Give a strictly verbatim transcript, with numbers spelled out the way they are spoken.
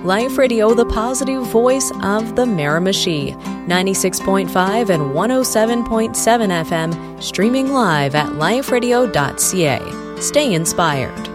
Life Radio, the positive voice of the Miramichi, ninety-six point five and one oh seven point seven F M, streaming live at life radio dot c a. Stay inspired.